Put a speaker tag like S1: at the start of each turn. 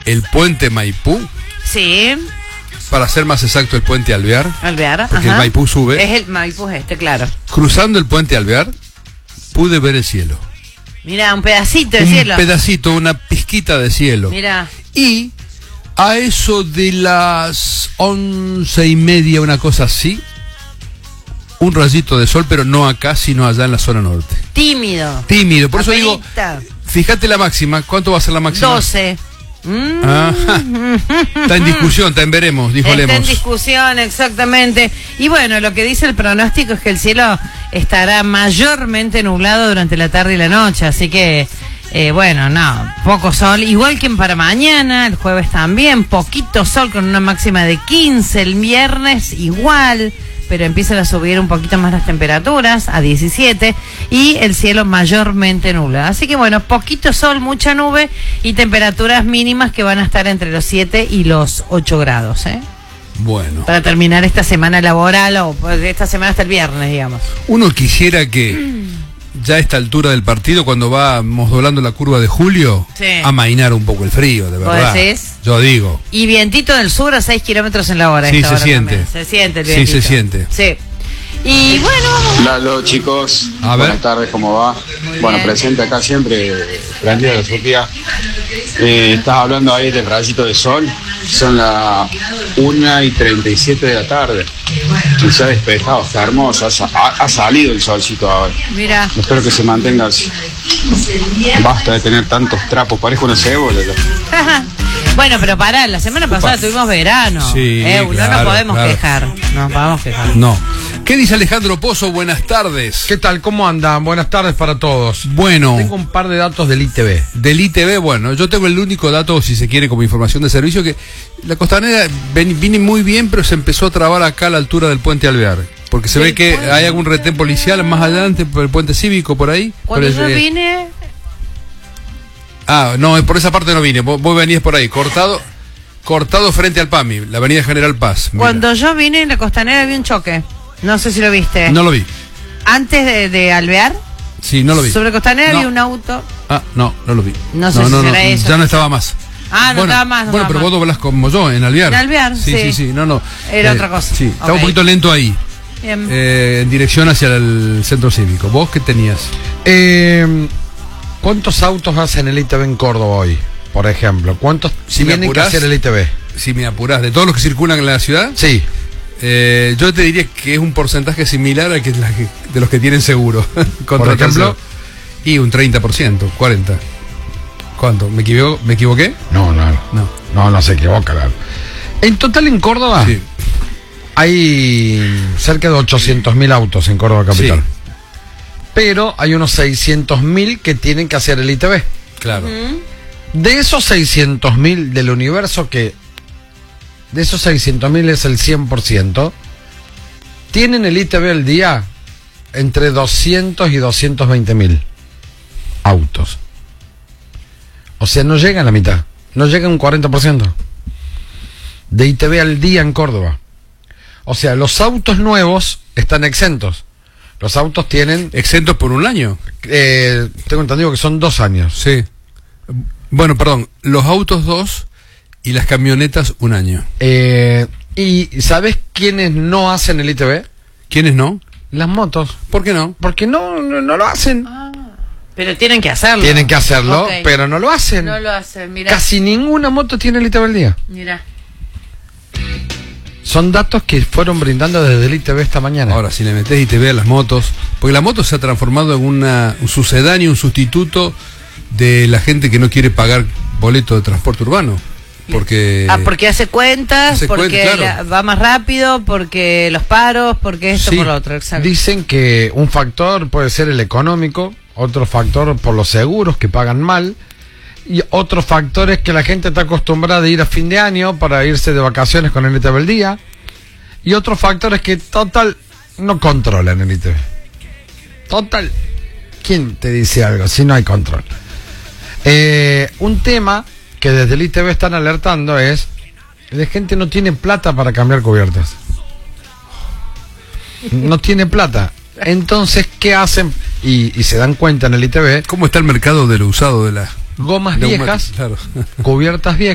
S1: el puente Maipú.
S2: Sí.
S1: Para ser más exacto, el puente Alvear.
S2: Alvear,
S1: porque el Maipú sube.
S2: Es el Maipú claro.
S1: Cruzando el puente Alvear, pude ver el cielo.
S2: Mira, un pedacito de cielo.
S1: Un pedacito, una pizquita de cielo.
S2: Mira.
S1: Y a eso de las 11:30, una cosa así, un rayito de sol, pero no acá, sino allá en la zona norte.
S2: Tímido.
S1: Por eso digo, fíjate la máxima. ¿Cuánto va a ser la máxima?
S2: 12.
S1: Está en discusión, está en veremos, dijo Lemos.
S2: Está en discusión, exactamente. Y bueno, lo que dice el pronóstico es que el cielo estará mayormente nublado durante la tarde y la noche, así que bueno, no, poco sol, igual que para mañana, el jueves también, poquito sol con una máxima de 15, el viernes igual, pero empiezan a subir un poquito más las temperaturas, a 17, y el cielo mayormente nublado. Así que bueno, poquito sol, mucha nube, y temperaturas mínimas que van a estar entre los 7 y los 8 grados,
S1: Bueno.
S2: Para terminar esta semana laboral, o esta semana hasta el viernes, digamos.
S1: Uno quisiera que ya a esta altura del partido, cuando vamos doblando la curva de julio,
S2: sí,
S1: amainar un poco el frío, de verdad.
S2: ¿Vos decís?
S1: Yo digo.
S2: Y vientito del sur a 6 kilómetros en la hora.
S1: Sí, se siente.
S2: Se siente el vientito.
S1: Sí, se siente.
S2: Sí. Y bueno,
S3: Hola chicos,
S1: buenas
S3: tardes, ¿cómo va? Bueno, presente acá siempre, prendido de Sofía. Estás hablando ahí del rayito de sol, son las 1:37 de la tarde. Y se ha despejado, está hermoso, ha salido el solcito ahora.
S2: Mira.
S3: Espero que se mantenga así. Basta de tener tantos trapos, parezco una cebolla.
S2: Bueno, pero pará, la semana pasada tuvimos verano.
S1: Sí,
S2: no
S1: claro,
S2: nos podemos quejar. No podemos quejar.
S1: No. ¿Qué dice Alejandro Pozo? Buenas tardes.
S4: ¿Qué tal? ¿Cómo andan? Buenas tardes para todos.
S1: Bueno.
S4: Tengo un par de datos del ITV.
S1: Del ITV, bueno, yo tengo el único dato, si se quiere, como información de servicio, que la Costanera vine muy bien, pero se empezó a trabar acá a la altura del puente Alvear. Porque se ve que hay algún retén policial más adelante, por el puente cívico, por ahí.
S2: Cuando yo vine...
S1: no, por esa parte no vine, vos venís por ahí, cortado frente al PAMI, la avenida General Paz. Mira.
S2: Cuando yo vine en la Costanera había un choque, no sé si lo viste.
S1: No lo vi.
S2: Antes de Alvear.
S1: Sí, no lo vi.
S2: Sobre Costanera había un auto.
S1: No lo vi.
S2: No sé si será eso.
S1: Ya no estaba más.
S2: No estaba más.
S1: Bueno, pero vos doblás como yo, en Alvear.
S2: En Alvear,
S1: sí. No.
S2: Era otra cosa.
S1: Sí, estaba un poquito lento ahí.
S2: Bien.
S1: En dirección hacia el centro cívico. ¿Vos qué tenías?
S4: ¿Cuántos autos hacen el ITV en Córdoba hoy? Por ejemplo, ¿cuántos tienen que hacer el ITV?
S1: Si me apurás, ¿de todos los que circulan en la ciudad?
S4: Sí.
S1: Yo te diría que es un porcentaje similar al que de los que tienen seguro.
S4: Por ejemplo,
S1: y un 30%, 40%. ¿Cuánto? ¿Me equivoqué?
S4: No se equivoca, claro. En total en Córdoba hay cerca de 800.000 autos en Córdoba capital. Sí. Pero hay unos 600.000 que tienen que hacer el ITV.
S1: Claro.
S4: De esos 600.000 del universo de esos 600.000 es el 100%, tienen el ITV al día entre 200 y 220.000 autos. O sea, no llega a la mitad, no llega a un 40% de ITV al día en Córdoba. O sea, los autos nuevos están exentos. Los autos tienen...
S1: ¿Exentos por un año?
S4: Tengo entendido que son 2 años.
S1: Sí. Bueno, perdón, los autos 2 y las camionetas 1 año.
S4: ¿Y sabes quiénes no hacen el ITV?
S1: ¿Quiénes no?
S4: Las motos.
S1: ¿Por qué no?
S4: Porque no lo hacen.
S2: Pero tienen que hacerlo.
S4: Tienen que hacerlo, pero no lo hacen.
S2: No lo hacen, mira.
S4: Casi ninguna moto tiene el ITV al día.
S2: Mira.
S4: Son datos que fueron brindando desde el ITV esta mañana.
S1: Ahora, si le metés ITV a las motos, porque la moto se ha transformado en un sucedáneo, un sustituto de la gente que no quiere pagar boleto de transporte urbano. Porque
S2: hace cuentas, porque va más rápido, porque los paros, porque esto por lo otro. Exacto.
S4: Dicen que un factor puede ser el económico, otro factor por los seguros que pagan mal, y otro factor es que la gente está acostumbrada a ir a fin de año para irse de vacaciones con el ITV al día, y otro factor es que total no controlan el ITV. Total, ¿quién te dice algo si no hay control? Un tema que desde el ITV están alertando es que la gente no tiene plata para cambiar cubiertas. No tiene plata. Entonces, ¿qué hacen? Y se dan cuenta en el ITV.
S1: ¿Cómo está el mercado de lo usado de las
S4: gomas viejas,
S1: claro,
S4: cubiertas viejas?